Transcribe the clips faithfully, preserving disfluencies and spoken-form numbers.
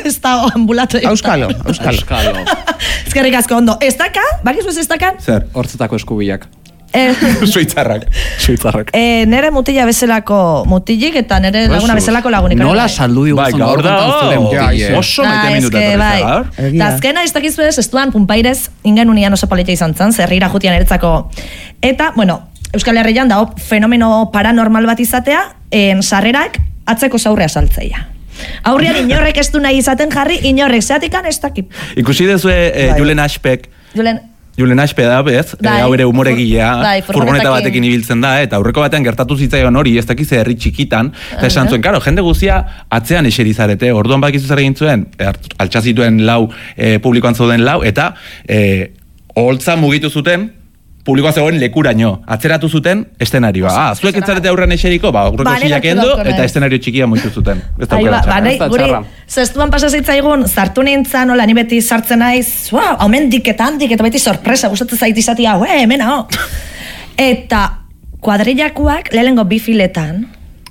ez da ambulatu. Euskalo, euskalo. Ezkerrik asko ondo. Ez daka? Bakizu ez ez dakan? Zer, hortzetako eskubilak. Suitzarrak. Suitzarrak. Eh, nere mutila bezalako mutilik eta nere laguna bezalako lagunik. Nola saldu dugu zon gaur zure mutile. Oso maite minuta gaur. Eta azkena ez dakizu ez, ez duan punpairez, ingen unian oso politia izan zen, zerrira jutian eretzako. Eta, bueno, Euskal Herrian dago fenomeno paranormal bat izatea, en sarrerak atzeko zaurrea saltzeia. Aurrean inorrek ez du nahi izaten jarri, inorrek zeatikan ez dakit. Ikusi dezue eh, Julen Aspek. Julen Julen Aspe da, bez? Bai, hau ere humoregilea, bai, furgoneta batekin ibiltzen da, eta aurreko batean gertatu zitzaion hori, ez dakiz herri txikitan, eta esan zuen, karo, jende guzia atzean eserizarete, orduan bakizu zer egin zuen, altxazituen lau, e, publikoan zauden lau, eta e, oholtza mugitu zuten, publikoa zegoen lekuraino, atzeratu zuten estenarioa. Ah, zuek etzarete aurrean eseriko, ba, aurreko silak endo, eta estenario txikia muitu zuten. Ez da aukera txarra. Guri, zestuan pasazitzaigun, sartu nintzen, nola, ni beti sartzen naiz, wow, haumendik eta handik, eta beti sorpresa, gustatzen zait izatea, hue, hemen hau. Eta kuadrillakuak lehenengo bi filetan,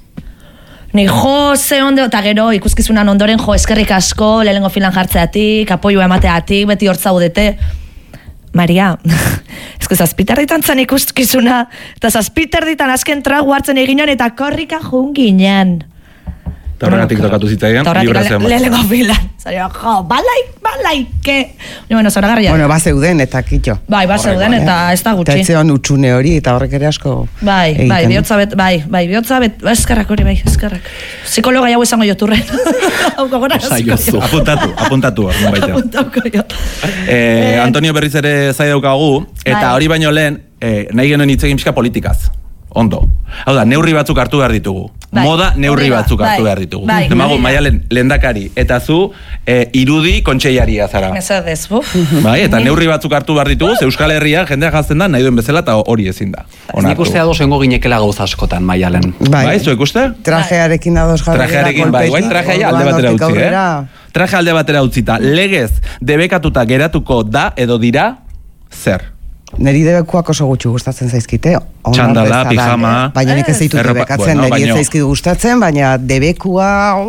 ni jo ze ondo, eta gero ikuskizunan ondoren jo eskerrik asko, lehenengo filan jartzeatik, apoioa emateatik, beti hortzaudete. Maria, ezko zazpiterditan zan ikuskizuna, eta zazpiterditan azken tragu hartzen eginan, eta korrika jun ginen. Eta horregatik tokatu zitzaian, libra zean. Lehenengo filan. Zario, jo, balaik, balaike. Bueno, zoragarria. Bueno, ba zeuden eta kitxo. Bai, ba zeuden eta ez da gutxi. Eta etzean utxune hori, eta horrek ere asko Bai, bai, bihotza bet, bai, bai, bihotza bet, eskerrak hori, bai, eskerrak. Psikologa jau esango joturren. Hauko gora, psikologa. Apuntatu, apuntatu hor, nun baita. Apuntatuko jo. Antonio berriz ere zai daukagu, eta hori baino lehen, nahi genuen hitz egin pixka politikaz. Ondo. Hau da, neurri batzuk hartu behar ditugu. Bai. Moda neurri batzuk hartu behar ditugu. Bai. Demago, Maialen lehendakari, eta zu e, irudi kontseilaria zara. Mesedez, buf. Bai, eta neurri batzuk hartu behar ditugu, ze Euskal Herria jendea jazten da, nahi duen bezala, eta hori ezin da. Nik uste ados engo ginekela gauza askotan, Maialen. Bai, bai zuek uste? Trajearekin ados jarri. Trajearekin, bai, bai, trajea alde batera utzi, eh? Traje alde batera utzita, legez debekatuta geratuko da, edo dira, zer? Neri debekuak oso gutxi gustatzen zaizkite. Txandala, pijama. Baina nik ez zaitut debekatzen, neri ez zaizkidu gustatzen, baina debekua...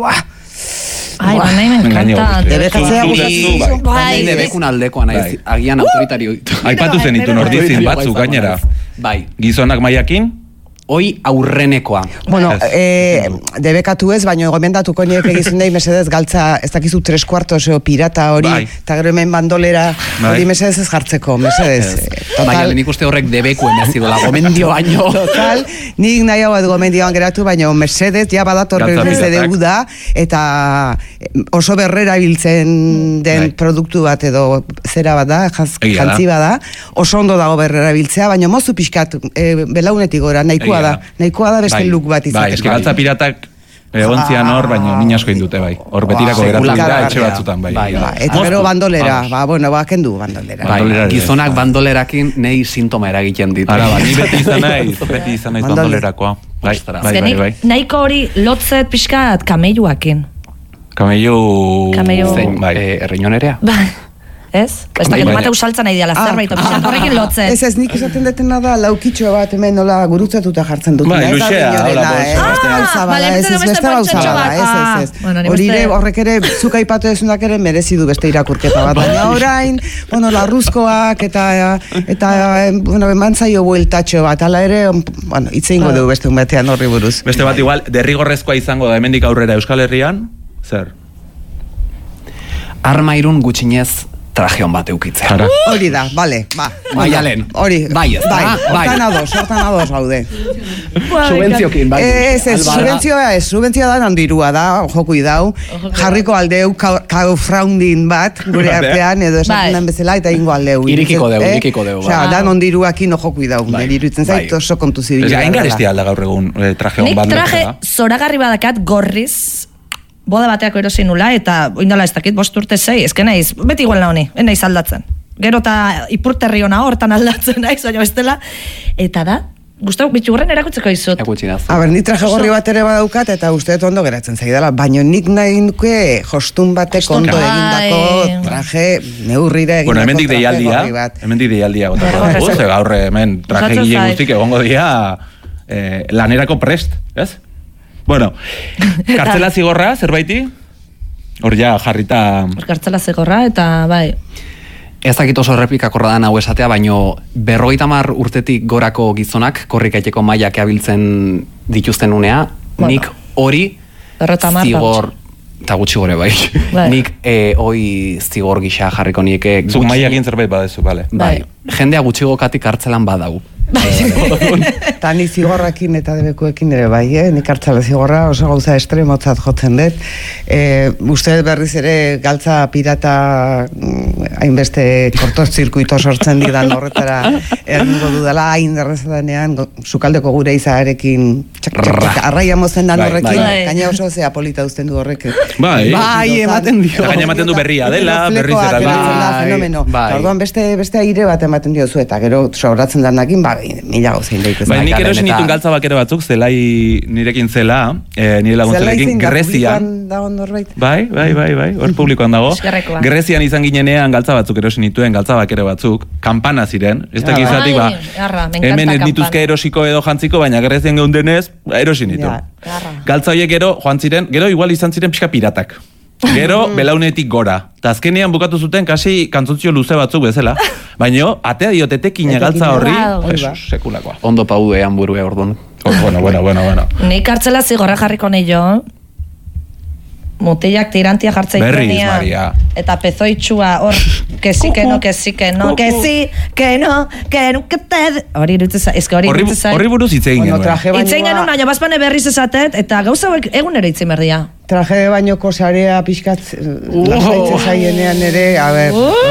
Ai, baina me encanta. Debekatzea gustatzen. Bai, debekun aldekoa nahi, agian autoritario ditu. Aipatu zen ditu nordizin batzuk gainera. Bai. Gizonak maiakin? Hoi aurrenekoa. Bueno, eh, debekatu ez, baina gomendatuko niek egizun nahi mesedez galtza, ez dakizu tres cuartos o pirata hori, eta gero hemen bandolera hori mesedez ez jartzeko, mesedez. Baina, nik uste horrek debeku emezidola, gomendio baino. Total, nik nahi hau gomendioan geratu, baina mesedez, ja badator mesedeu da, eta oso berrera biltzen den produktu bat edo zera bat da, jantzi bat da, oso ondo dago berrera biltzea, baina mozu pixkat, belaunetik gora, nahiko da, nahikoa da beste look bat izateko. Bai, eski galtza piratak egontzian hor, baina min asko indute, bai. Hor betirako geratzen dira, etxe batzutan, bai. Eta gero bandolera, ba, bueno, ba, kendu bandolera. Bai, gizonak bandolerakin nei sintoma eragiten ditu. Ara, ba, ni beti izan naiz, beti izan naiz bandolerakoa. Bai, bai, bai. Nahiko hori lotzet pixkat kameioakin. Kameio... Kameio... Erriñonerea? Bai. Ez? Ez da, mateu saltza nahi diala, zerbait, pixat horrekin lotzen. Ez ez, nik esaten detena da, laukitxo bat hemen nola gurutzatuta jartzen dut. Bai, luxea, hola, bale, ez ez, beste gauza bada, ez ez ez. Hori horrek ere, zuka ipatu ezunak ere merezi du beste irakurketa bat. Baina orain, bueno, larruzkoak eta, eta, bueno, emantzaio bueltatxo bat, ala ere, bueno, itzein godu beste un batean horri buruz. Beste bat igual, derrigorrezkoa izango da hemendik aurrera Euskal Herrian, zer? Armairun gutxinez trajeon bat eukitzea. Hori da, bale, ba. Maialen. Hori. Bai, ez da. Bai, hortan ados, hortan ados gaude. Subentziokin, bai. Ez, ez, subentzioa ez, subentzioa da nandirua da, jokui dau, jarriko aldeu, crowdfunding bat, gure artean, edo esaten den bezala, eta ingo aldeu. Irikiko deu, irikiko deu. Osea, da nandiruakin jokui dau, nire iruditzen zait, oso kontu zibilu. Hain garestia alda gaur egun traje hon bat. Nik traje zoragarri badakat gorriz, boda bateako erosi nula, eta oindala ez dakit, bost urte zei, ezken naiz, beti igual honi, enaiz aldatzen. Gero eta ipurterri hona hortan aldatzen naiz, baina bestela, eta da, guztau, bitxugurren erakutzeko izut. Aber, ni traje gorri bat ere badaukat, eta uste ondo geratzen zaidala, baina nik nahi nuke jostun batek ondo egindako traje neurrire egindako hemendik deialdia, hemendik deialdia gotako, ze gaur hemen traje gile guztik egongo dira lanerako prest, ez? Bueno, kartzela zigorra, zerbaiti? hor ja jarrita... Hor kartzela zigorra, eta bai... Ez dakit oso errepikakorra da hau esatea, baino berrogeita hamar urtetik gorako gizonak korrikaiteko mailak abiltzen dituzten unea, bueno, nik hori zigor, eta gutxi gore bai, bai. nik e, hoi zigor gisa jarriko nieke... Zuk maiakin zerbait badezu, bale. Bai, jendea gutxigokatik kartzelan badau. Eta ni zigorrakin eta debekuekin ere bai, eh? Nik hartzala zigorra oso gauza estremotzat jotzen dut. E, uste berriz ere galtza pirata hainbeste kortozirkuito sortzen didan horretara eringo dudala, hain derrezadanean, sukaldeko gure izarekin txak, txak, txak, arraia mozen dan horrekin, gaina oso zea polita uzten du horrek. Bai, bai, ematen dio. Gaina ematen du berria dela, berriz fenomeno. Orduan beste beste aire bat ematen diozu eta gero sobratzen danakin, ba, mila gauzein daitez. Bai, nik erosin dituen galtza bakero batzuk, zelai nirekin zela, eh, nire laguntzelekin, Grezian. Bai, bai, bai, bai, hor publikoan dago. Grezian izan ginenean galtza batzuk erosin dituen, galtza bakero batzuk, kampana ziren. Ez dakiz zatik, ba, hemen ez nituzke erosiko edo jantziko, baina Grezian geundenez, erosin ditu. Galtza horiek gero, joan ziren, gero igual izan ziren pixka piratak. Gero, belaunetik gora. Ta azkenean bukatu zuten kasi kantzontzio luze batzuk bezala. Baina, atea diotetekin galtza horri, Jesus, sekulakoa. Ondo paudean burue orduan. Bueno, bueno, bueno, bueno. Nik hartzela zigorra jarriko nahi jo. Mutilak tirantia jartza ituenia. Eta pezoitxua hor, que sí, que no, que sí, que no, que sí, que no, que no, que te... Hori irutza, ez que hori irutza. Horri buruz itzegin genuen. Itzegin genuen, baina bazpane berriz esatet, eta gauza egun ere itzin berdia. Traje de bañoko sarea pixkat lasaitzen zaienean ere, a ber,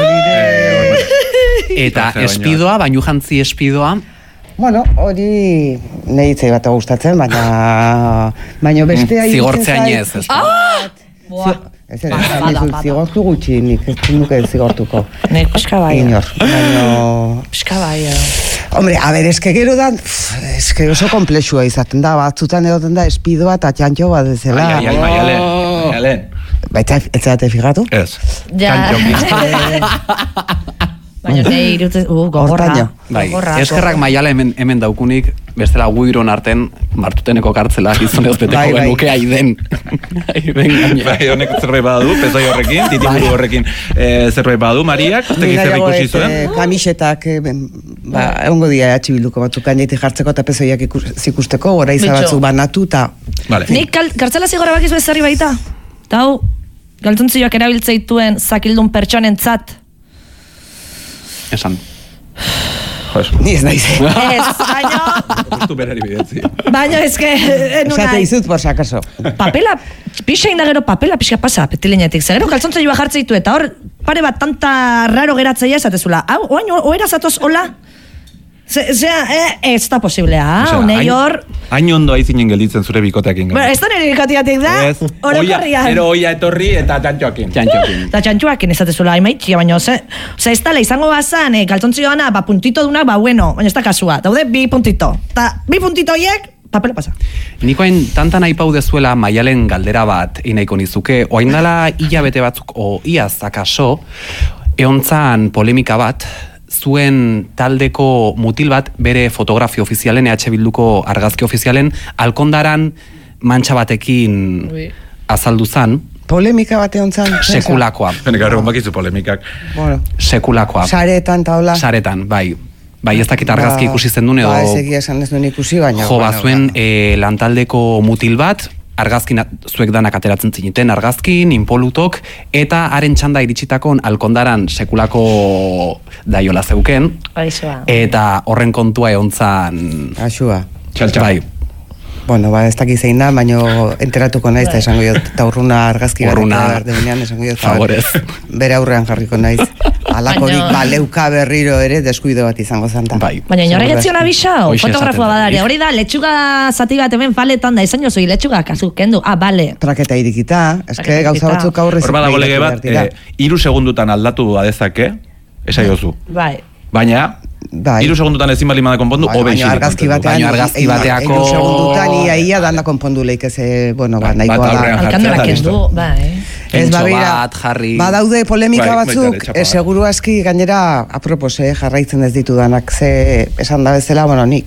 hori Eta espidoa, bainu jantzi espidoa, bueno, hori nahi itzei bat gustatzen, baina baina bestea zigortzean ez, ez. Ez ere, zigortu gutxi, nik ez nuke zigortuko. Nik pixka bai. Inor, baina... Pixka bai. Hombre, a ber, eske gero da, eske oso komplexua izaten da, batzutan egoten da espidoa eta txantxo bat ezela. Ai, ai, maialen, maialen. Baita, ez zate figatu? Ez. Ja. Baina nahi irutez, uh, gogorra. Bai, eskerrak maiala hemen, hemen daukunik, bestela guiron arten martuteneko kartzela gizonez beteko genuke aiden. Bai, honek zerbait badu, pezoi horrekin, titiburu horrekin zerbait badu, Mariak, teki zer ikusi zuen? Kamisetak, ba, egongo dia atxibilduko batzuk gainetik jartzeko eta pezoiak ikusteko, gora izan batzuk banatu eta... Nik kartzela zigorra bakizu ezarri baita. Tau, galtzontzioak erabiltzeituen zakildun pertsonentzat. Esan. Ni ez naiz. Ez, baina... Justu berari bidetzi. Baina ez que... Esate izut, por si acaso. Papela, pixa inda gero papela pixka pasa, petilinetik. Zegero galtzontza joa jartzeitu eta hor pare bat tanta raro geratzeia esatezula. Hau, oain, oera zatoz, hola? Zea, eh, ez da posiblea, unei hor... Hain ondo aizinen gelditzen zure bikoteakin. Bueno, ez da nire bikoteatik da, orokorrian. Ero oia etorri eta txantxoakin. Eta txantxoakin ezatezula, haimaitia, baina, ze, ez dala, izango bazan, eh, galtzontzioana, ba, puntito dunak, ba, bueno, baina ez da kasua, daude bi puntito. Eta bi puntito hiek, papela pasa. Nikoen tantan aipau dezuela maialen galdera bat inaiko nizuke, oain dala hilabete batzuk, o iaz akaso, eontzan polemika bat, zuen taldeko mutil bat bere fotografia ofizialen, E H Bilduko argazki ofizialen, alkondaran mantxa batekin azaldu zan. Polemika bat egon zan? Sekulakoa. Bene, gaur egon bakizu polemikak. Bueno. Sekulakoa. Saretan taula? Saretan, bai. Bai, ez dakit argazki ikusi zen duen edo... Ba, ez egia esan ez duen ikusi, baina... Jo, bazuen lantaldeko mutil bat, argazkin zuek danak ateratzen ziniten, argazkin, inpolutok, eta haren txanda iritsitako alkondaran sekulako daiola zeuken, eta horren kontua egon zan... Asua. Txaltxa. Bai. Bueno, ba, ez dakiz zein da, baina enteratuko naiz, eta esango jo, eta urruna argazki bat denean, esango jo, favorez. Bere aurrean jarriko naiz. Alakorik baleuka berriro ere deskuido bat izango zanta. Bai. Baina inorrek etzion abisau, fotografoa badari. Hori da, letxuga zati bat hemen faletan da, izan jozui, letxuga kasu, kendu, ah, bale. Traketa irikita, eske gauza batzuk aurrez. Hor badago lege bat, hiru segundutan aldatu adezake, esai jozu. Bai. Baina, hiru segundutan ezin bali mada konpondu, hobe baina argazki batean, baina argazki bateako... hiru segundutan ia ia danda konpondu leik ez, bueno, ba, nahikoa da. Alkandora kendu, bai. Ez babira, badaude polemika batzuk, seguru aski gainera apropos, jarraitzen ez ditudanak, ze esan da bezala, bueno, nik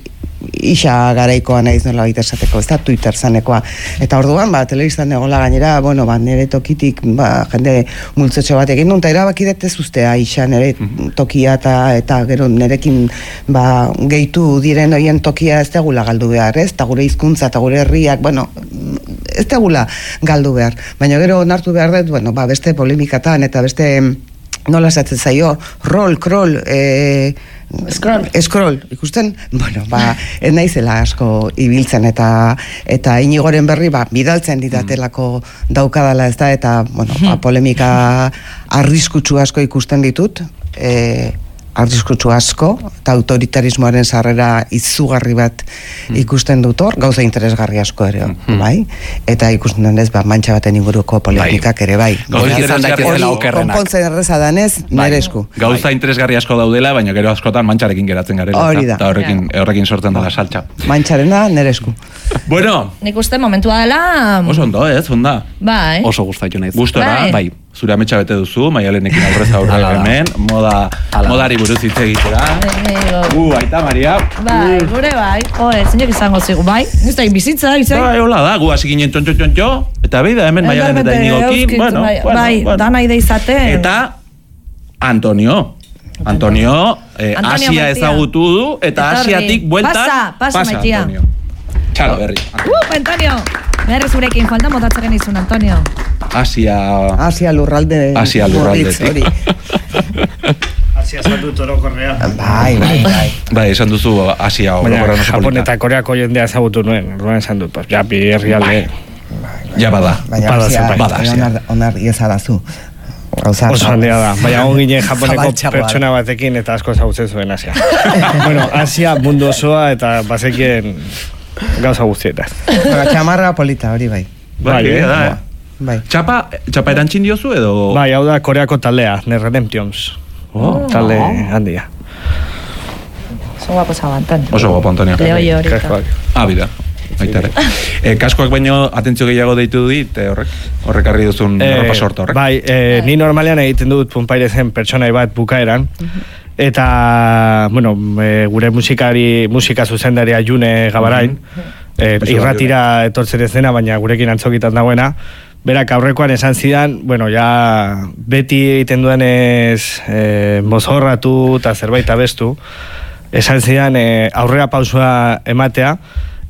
isa garaikoa naiz nola baita esateko, ez da Twitter zanekoa. Eta orduan, ba, telebistan egola gainera, bueno, ba, nire tokitik, ba, jende multzotxo bat egin dut, eta erabaki dut ez ustea isa nire tokia eta, eta gero nirekin ba, gehitu diren horien tokia ez tegula galdu behar, ez? Eta gure hizkuntza eta gure herriak, bueno, ez tegula galdu behar. Baina gero onartu behar dut, bueno, ba, beste polemikatan eta beste nola esatzen zaio, roll, crawl, eh, Scroll. Scroll, ikusten? Bueno, ba, ez naizela asko ibiltzen eta eta Inigoren berri, ba, bidaltzen didatelako daukadala, ez da, eta, bueno, ba, polemika arriskutsu asko ikusten ditut, eh, arriskutsu asko, eta autoritarismoaren sarrera izugarri bat ikusten dut hor, gauza interesgarri asko ere, bai? Eta ikusten denez, ba, mantxa baten inguruko polemikak ere, bai. Gauza interesgarri okerrenak. Konpontzen erreza danez, nire esku. Gauza interesgarri asko daudela, baina gero askotan mantxarekin geratzen garela. Hori da. Eta horrekin, horrekin sortzen dela saltxa. Mantxarena, nire esku. Bueno. Nik uste momentua dela... Oso ondo, ez, onda. Bai. Oso gustatu naiz. Gustora, bai. Zure ametsa bete duzu, Maialenekin aurrez aurre hemen, moda, modari buruz hitz egitera. Uh, aita, Maria. Bai, gure bai. Joder, zeinek izango zigu, bai? Nizta bizitza, izan? Bai, hola da, gu hasi ginen txon, txon, txon, txon, eta beida hemen Maialen eta Inigokin, bueno, bai, bueno, bai, bueno. dana ide izaten. Eta Antonio. Antonio, eh, Antonio Asia Maitia. ezagutu du, eta Etorri. Asiatik bueltan... Pasa, pasa, Maitia. Antonio. Txalo, berri. Uh, Antonio! Berri zurekin, falta motatzen izun, Antonio. Asia... Asia lurralde... Asia lurraldetik. hori. Asia zatu torokorrea. Bai, bai, bai. Bai, esan duzu Asia Baina orokorra oso Japon polita. eta Koreako jendea ezagutu nuen, orduan esan dut, pues, ja, bi herrialde. Ja bada. Baina Bada Asia, zerbait. Bada Asia. onar, onar iezadazu. Gauza, Oso handia da, baina hon ginen Japoneko Zabaltxagoa. pertsona batekin eta asko ezagutzen zuen Asia. Bueno, Asia mundu osoa eta bazekien gauza guztietaz. Baina txamarra polita, hori bai. Bai, Bai, eh? da, eh? Bai. Txapa, txapa erantxin diozu edo... Bai, hau da Koreako taldea, The Redemptions. Oh. Talde handia. Oso guapo zaba, Antonio. Oso guapo, Antonio. Leo jo horita. Kaskoak. Ah, bida. Baita ere. Eh, kaskoak baino atentzio gehiago deitu dit, eh, horrek, horrek arri duzun Eh, ropa sorta horrek. Bai, eh, ni normalean egiten dut punpairezen pertsonai bat bukaeran. Eta, bueno, e, gure musikari, musika zuzendaria June Gabarain, e, irratira etortzen ez dena, baina gurekin antzokitan dagoena, berak aurrekoan esan zidan, bueno, ja beti egiten duenez e, mozorratu eta zerbait abestu, esan zidan e, aurrera pausua ematea,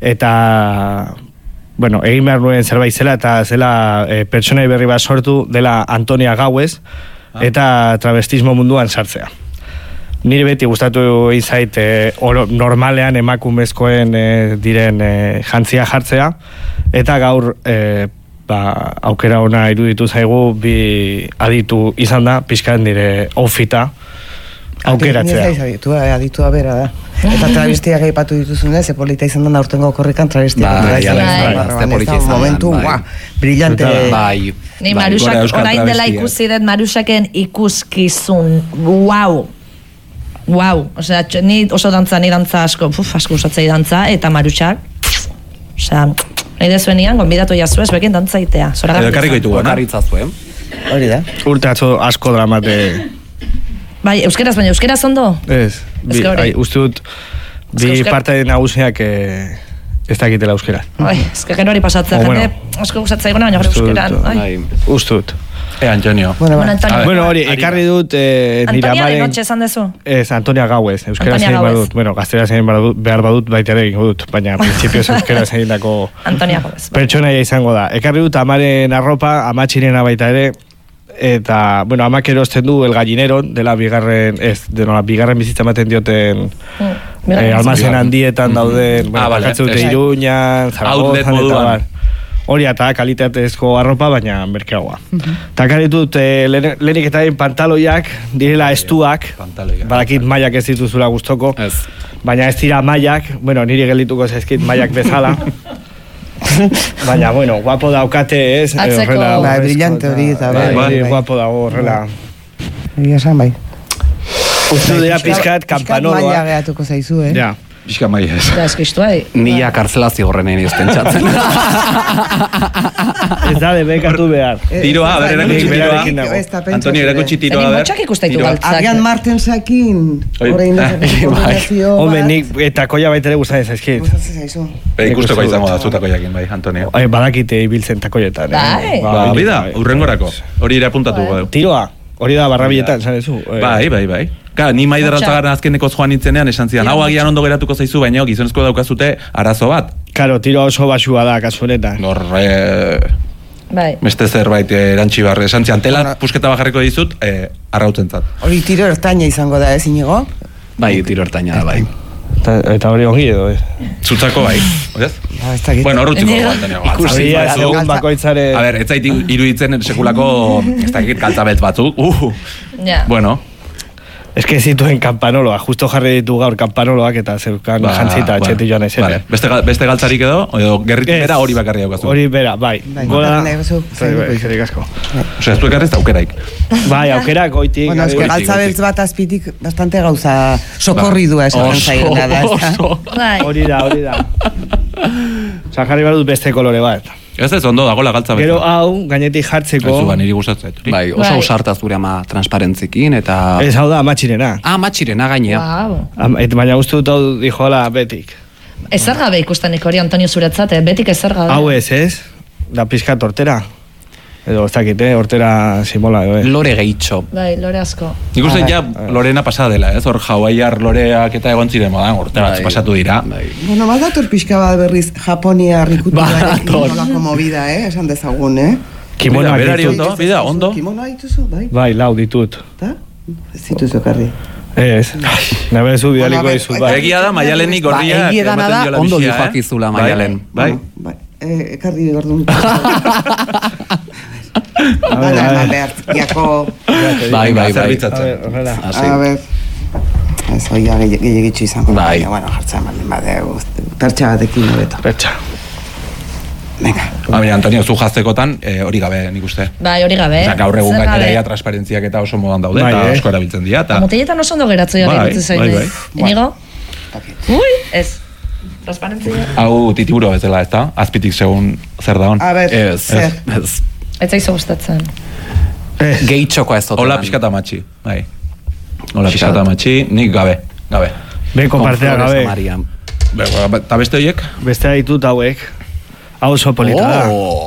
eta bueno, egin behar nuen zerbait zela, eta zela e, pertsonai berri bat sortu dela Antonia Gauez, eta travestismo munduan sartzea. Nire beti gustatu izait e, oro, normalean emakumezkoen e, diren e, jantzia jartzea, eta gaur e, ba, aukera ona iruditu zaigu bi aditu izan da, pixkan nire outfita aukeratzea. Ni ez aditua, aditua bera da. Eta travestiak aipatu dituzunez, ze polita izan da aurtengo korrikan travestiak. Bai, izan bai, da, bai, barruan, azte ez polita da, izan da, momentu, bai. guau, brillante. Bai. Ni bai. Marusak gora euskal orain dela travestiak. ikusi dut Marusaken ikuskizun. Wow. Wow. Osea, tx- ni oso dantza, ni dantza asko, puf, asko usatzei dantza, eta Marusak, osea, nahi dezuenian, gonbidatu jazu ez, bekin dantza itea. Edo ekarriko ditugu, no? Okarritzazu, eh? Hori da. Urte atzo asko dramate. Bai, euskeraz, baina euskeraz ondo? Ez, bi, Ez que hori. ai, uste dut bi euskara- parte nagusiak eh, ez dakitela euskera. Bai, eske gero hori pasatzen, Oh, bueno. jende asko gustatzen zaiguna, baina gero Uste dut, euskeran. Ai. Bai. Uste dut. Eh, Antonio. Bueno, Bueno, ba. Antonio. Bueno, hori, Ari- ekarri dut eh, nire Antonia de amaren... Noche esan dezu? Ez, Antonia Gauez, euskera Antonia zein Gauez. badut, bueno, gaztera zein badut, behar badut baita ere egingo dut, baina prinsipioz euskera zein dako Antonia Gomez. bai. pertsonaia izango da. Ekarri dut amaren arropa, amatxirena baita ere, eta, bueno, amak erosten du el gallineron, dela bigarren, ez, dela bigarren bizitza ematen dioten Mm, eh, bigarren almazen bizitza. handietan dauden, bueno, Ah, vale, bakatze dute ez. Iruñan, Outlet Zaragozan, eta moduan. bar. Hori eta kalitatezko arropa, baina merkeagoa. Eta ekarri dut eh, lehen- lehenik eta behin pantaloiak, direla estuak, Pantaloiak. badakit mailak ez dituzula gustoko, Ez. baina ez dira mailak, bueno, niri geldituko zaizkit mailak bezala. Baina, bueno, guapo daukate, ez? Atzeko- Horrela, Bai, brillante hori eta bai, bai, bai, bai. guapo dago, horrela. Egia esan, bai. Uste dira pizkat Maila kampanoloak. gehatuko zaizu, eh? Ja. Pixka mai ez. Da, eskristu, bai. Nia kartzela zigorrenen ez pentsatzen. Ez da, debekatu behar. Tiroa, a ber, erakutsi tiroa. Antonio, erakutsi tiroa, a ber. Motxak ikusteitu galtzak. Agian Martensakin, orain da. Hombre, nik eta koia baitere gustatzen zaizkit. Ikusteko izango da, zutako jakin, bai, Antonio. Badakite ibiltzen takoietan. Bai. Ba, bida, urrengorako. Hori ere apuntatuko dugu. Tiroa, hori da barrabiletan, zanezu. Bai, bai, bai. Ka, ni maider altzagarren azkenekoz joan nintzenean esan zidan, hau agian ondo geratuko zaizu, baina gizonezko daukazute arazo bat. Karo, tiroa oso basua da, kasu honetan. Nor, e... Bai. Beste zerbait erantzi barre, esan zidan, tela pusketa bajarriko dizut, e, arrautzen zat. Hori tiro ertaina izango da, ez inigo? Bai, tiro ertaina da, bai. Eta hori ongi edo, eh? Zutzako bai, oiaz? Bueno, horretziko gogo, Antonio. Ikusi, segun bakoitzare... A ber, ez zait iruditzen sekulako, ez dakit, galtzabeltz batzuk. Uh, bueno. Ez que zituen kampanoloa, justo jarri ditu gaur kampanoloak eta zeukan ba, jantzita bueno, etxeti joan ezen. Vale. Beste, beste galtzarik edo, edo gerritik bera hori bakarri daukazu. Hori bera, bai. Bai, Gola, bai, bai, bai, asko. Osea, ez du ekarrez da aukeraik. Bai, aukerak goitik. Bueno, ez que galtzabeltz bat azpitik bastante gauza sokorridua esan zaiona da. Hori da, hori da. Osa, jarri behar dut beste kolore bat. Ez ez, ondo dagoela galtzabeltza. Gero hau, gainetik jartzeko... Ez niri gustatzen. Bai, oso usartaz gure ama transparentzikin eta... Ez hau da, amatxirena. Ah, amatxirena gainea. Wow. Baina uste dut hau dijoala betik. Ezer gabe ikustanik hori, Antonio, zuretzat, betik ezer gabe. Hau ez, ez? Da pizka tortera. Edo, ez dakit, eh? Hortera simola, edo, eh? Lore gehitxo. Bai, lore asko. Nik uste ja lorena pasada dela, ez? Hor hawaiar loreak eta egon ziren modan, hortera bai, pasatu dira. Bai. Bueno, bat dator pixka bat berriz Japonia rikutuarekin nolako movida, eh? Esan dezagun, eh? Kimonoak ditut. ondo, bida, ondo. Kimonoa dituzu, bai? Bai, lau ditut. Ta? Ez dituzu karri. Ez, nabe zu bidaliko dizut, bai. Egia da, Maialenik gorriak egia dana da, ondo difakizula Maialen. Bai, bai. Ekarri gordun. Bala, bale, hartziako... Bai, bai, bai. A ver... Ez oia gehiagitxu izango. Bai. Bueno, jartzen baldin badeu. Pertsa batekin hobeto. Pertsa. Venga. Baina, Antonio, zu jaztekotan hori gabe, nik uste. Bai, hori gabe. Osa, gaur egun gainera transparentziak eta oso modan daude, eta asko erabiltzen dira. Motilletan oso ondo geratzea geratzen zain. Inigo? Ui, ez. Transparentzia. Hau titiburo ez dela, ez da? Azpitik segun zer daun. A ber, zer. Ez zaizu gustatzen. Gehitxokoa ez zotan. Hola pixkata matxi, bai. Hola pixkata matxi, nik gabe, gabe. Beko partea gabe. Eta beste horiek? Beste ditut hauek. Hau oso polita da.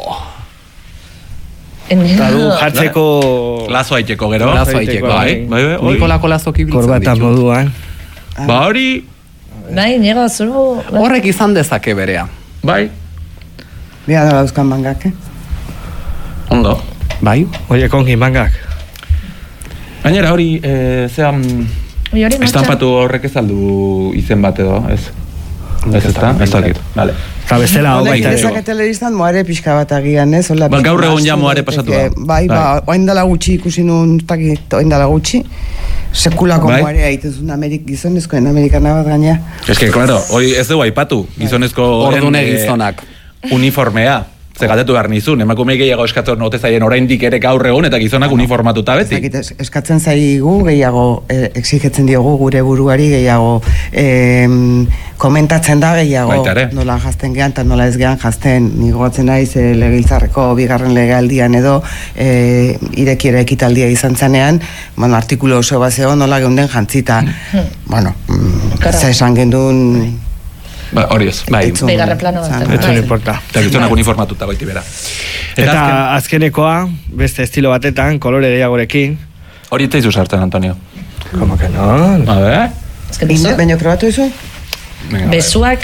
Eta du jartzeko... Lazo haiteko gero. Lazo haiteko, bai. Nikolako lazok ibiltzen ditu. Korbata moduan. Ba hori... Bai, niego, zuru... Horrek izan dezake berea. Bai. Bia da dauzkan mangak, eh? Ondo. Bai. Oiek ongi mangak. Gainera hori, zean... Estampatu horrek ez aldu izen bat edo, ez? Ez ez da? Ez dakit, bale. Eta bestela hau baita. Dezake telebistan moare pixka bat agian, ez? Ba, gaur egun ja moare pasatu da. Bai, ba, oain dala gutxi ikusi nun, takit, oain dala gutxi. Sekulako moare haitezun Amerik, gizonezkoen Amerikana bat gaina. Ez que, klaro, hori ez dugu aipatu, gizonezko... Ordune gizonak. Uniformea. Zegaletu behar nizun, emakume gehiago eskatzen note zaien oraindik ere gaur egun eta gizonak uniformatuta beti. Eskatzen zaigu gehiago, exigetzen diogu gure buruari gehiago, komentatzen da gehiago, nola jazten gehan eta nola ez gehan jazten. Nigo batzen naiz legebiltzarreko bigarren legealdian edo irekiera ekitaldia izan zanean, bueno, artikulu oso bat zegoen nola geunden jantzita. Bueno, ze esan gendun... Ba, hori ez. Bai. Bigarren plano bat. Ez zuen importa. Eta gizonak uniformatuta baiti bera. Eta azkenekoa, beste estilo batetan, kolore gehiagorekin. Hori ez zaizu sartzen, Antonio. Como que no? A ver. Baina probatu izu? Besuak...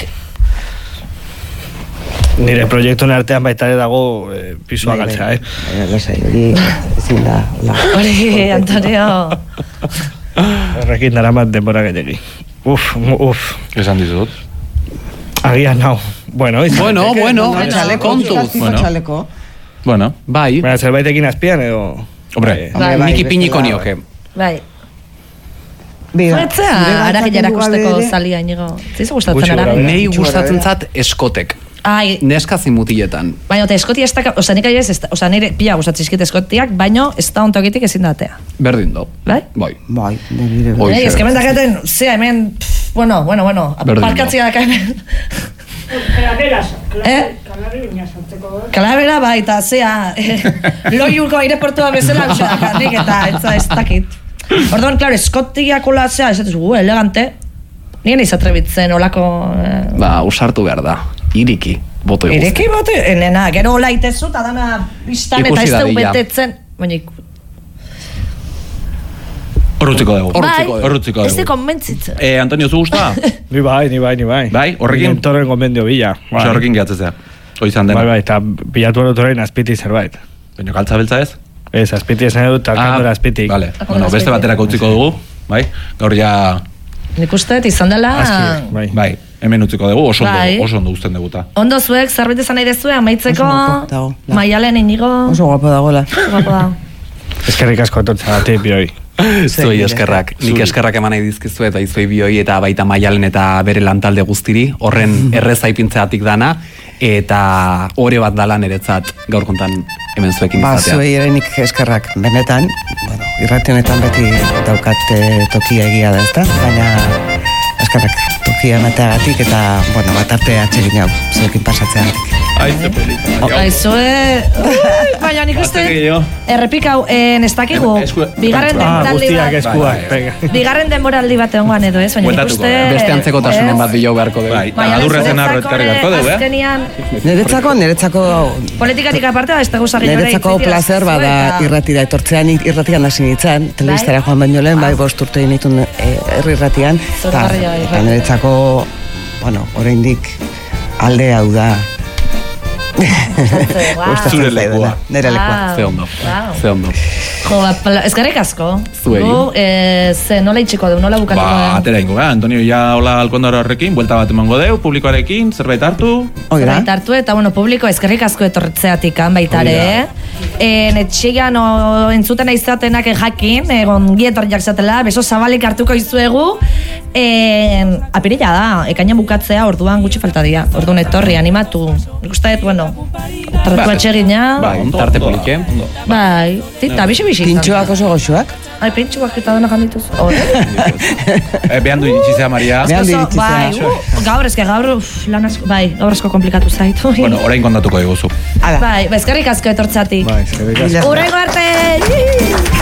Nire proiektuen artean baita ere dago pisua galtzea, eh? Baina, lasai, hori ezin da. Hori, Antonio. Horrekin daramat denbora gehiagin. Uf, uf. Esan dizut. Agian nau. Bueno, bueno, bueno, kontuz. Bueno, bueno. Bai. Baina zerbaitekin azpian edo... Hombre, nik ipiniko nioke. Bai. Zuretzea, aragilarako usteko zalia inigo. Zizu gustatzen aragi? Nei gustatzen zat eskotek. Ai. Neska zimutiletan. Baina, eta eskoti ez da, oza, nik adibidez, oza, nire pila gustatzizkit eskotiak, baino ez da ontokitik ezin datea. Berdin do. Bai? Bai. Bai, nire. Bai, ez que hemen dakaten, zea hemen... bueno, bueno, bueno, parkatzia daka hemen. Kalaberas, Eh? kalabera sartzeko. Kalabera bai, eta zea, loiuko aireportua bezala usadak, eta ez ez dakit. Orduan, klaro, eskotiakula zea, ez dugu, elegante, nien izatrebitzen olako... Eh... Ba, usartu behar da, iriki, boto eguzti. Iriki boto, nena, gero hola itezu, eta dana biztan eta ez dugu betetzen, baina Horrutziko dugu. Bai, Horrutziko dugu. ez de konbentzitzen. Eh, Antonio, zu gusta? Ni bai, ni bai, ni bai. Bai, horrekin? Ni torren gomendio bila. Oso horrekin gehatzezea. Hoizan dena. Bai, bai, eta bilatu erotoren azpiti zerbait. Baina kaltza beltza ez? Ez, azpiti ez nahi dut, talkandora azpitik. Vale, bueno, beste baterako utziko dugu, bai? Gaur ja... Nik uste, izan dela... Azki, bai. Bai, hemen utziko dugu, oso ondo, Bai. oso ondo uzten duguta. Ondo zuek, zerbait izan nahi dezue, amaitzeko... Oso guapo dago, la. Maialen inigo... Oso guapo dagoela. Guapo da. Eskerrik asko etortza batik bioi. Zuei eskerrak, nik eskerrak eman nahi dizkizu eta izuei bioi eta baita Maialen eta bere lantalde guztiri, horren errez aipintzeatik dana, eta ore bat dala niretzat gaur kontan hemen zuekin Ba, izatea. zuei ere nik eskerrak, benetan, bueno, irrati honetan beti daukat eh, tokia egia da, ezta? Baina eskerrak tokia emateagatik eta, bueno, bat arte atsegin hau, zuekin pasatzeagatik. Ai, ze polita. Aizue... Baina nik uste... Azte gehiago. Errepikau, en ez dakigu, Esku- bigarren Ah, denboraldi guztiak bat... eskuak, venga. Bigarren denboraldi bat egongoan edo ez, baina nik Bueltatuko, uste... eh? Beste antzekotasunen ez? bat bilo beharko dugu. Bai, Baina adurrezen zuretzako arretarri ere beharko dugu, eh? azkenian, Niretzako, niretzako, politikatik aparte, ez da guzari niretzako placer bada irratira etortzean, irratian hasi nintzen, telebistara joan baino lehen, bai, bost urte initun herri irratian, eta Zoragarria, bai. eta niretzako, bueno, oraindik alde hau da. Gustatzen Zure zaidana, lekua. Nere lekua. Ze ondo, Wow. ze ondo. Jo, ba, eskerrik asko. Zuei. Gu, eh, ze nola itxiko du, nola bukatuko Ba, du. atera ingo, eh? Antonio ja hola alkondoro horrekin, buelta bat emango deu, publikoarekin, zerbait hartu. Hoi da. Zerbait hartu eta, bueno, publiko eskerrik asko etortzeatik baitare, Hori da. eh? En etxean o, entzuten izatenak jakin, egon gietorriak zatela, beso zabalik hartuko izuegu, en, apirila da, ekainan bukatzea orduan gutxi falta dira, orduan etorri, animatu. Nik uste dut, bueno, tratu atxegina, Bai, ondo, tarte ondo da, polike. ondo. bai, tita, bixi-bixi. Pintxoak oso goxoak. Ai, pintxuak eta dena jandituz. Hore? Eh, behan du iritsi Maria. Behan du Oso, iritsi bai, zea. uh, gaur eske gaur uf, lan asko, bai, gaur asko komplikatu zaitu. Bueno, orain kontatuko diguzu. Hala. Bai, ba, eskerrik asko etortzatik. Bai, eskerrik asko. Hurrengo arte!